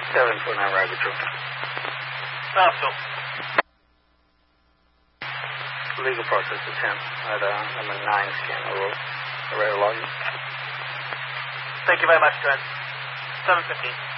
749 Rabbit True. Phil. Legal process is him at number 9 Scanner Road. Array login. Thank you very much, Trent. 7:15.